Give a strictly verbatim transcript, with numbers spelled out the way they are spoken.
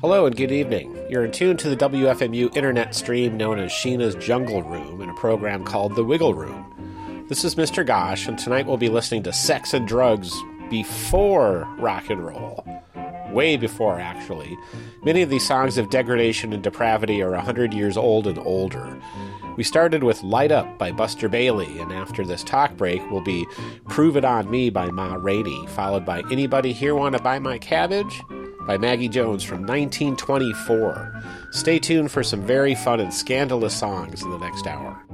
Hello and good evening. You're in tune to the W F M U internet stream known as Sheena's Jungle Room in a program called The Wiggle Room. This is Mister Gosh, and tonight we'll be listening to sex and drugs before rock and roll. Way before, actually. Many of these songs of degradation and depravity are one hundred years old and older. We started with Light Up by Buster Bailey, and after this talk break will be Prove It On Me by Ma Rainey, followed by Anybody Here Want to Buy My Cabbage? By Maggie Jones from nineteen twenty-four. Stay tuned for some very fun and scandalous songs in the next hour.